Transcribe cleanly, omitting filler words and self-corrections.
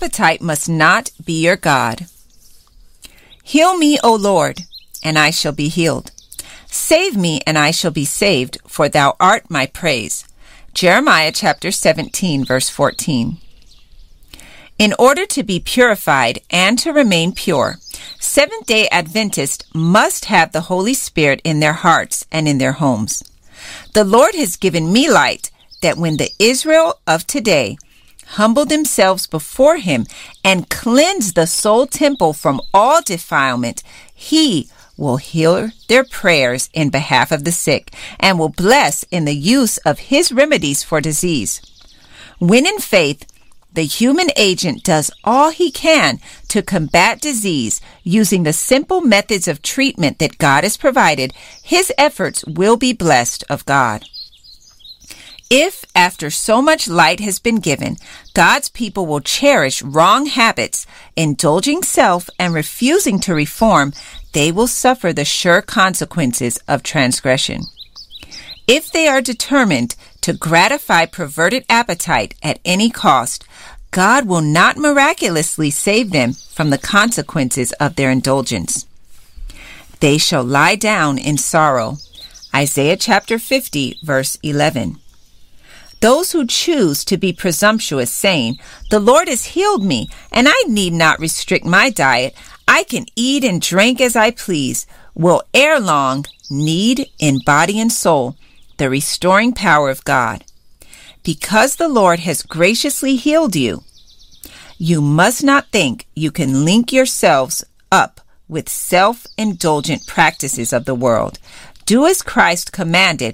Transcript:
appetite must not be your God. Heal me, O Lord, and I shall be healed. Save me, and I shall be saved, for thou art my praise. Jeremiah chapter 17, verse 14. In order to be purified and to remain pure, Seventh-day Adventists must have the Holy Spirit in their hearts and in their homes. The Lord has given me light that when the Israel of today humble themselves before him and cleanse the soul temple from all defilement, he will hear their prayers in behalf of the sick and will bless in the use of his remedies for disease. When in faith, the human agent does all he can to combat disease using the simple methods of treatment that God has provided, his efforts will be blessed of God. If, after so much light has been given, God's people will cherish wrong habits, indulging self and refusing to reform, they will suffer the sure consequences of transgression. If they are determined to gratify perverted appetite at any cost, God will not miraculously save them from the consequences of their indulgence. They shall lie down in sorrow. Isaiah chapter 50, verse 11. Those who choose to be presumptuous, saying, "The Lord has healed me, and I need not restrict my diet. I can eat and drink as I please," will ere long need, in body and soul, the restoring power of God. Because the Lord has graciously healed you, you must not think you can link yourselves up with self-indulgent practices of the world. Do as Christ commanded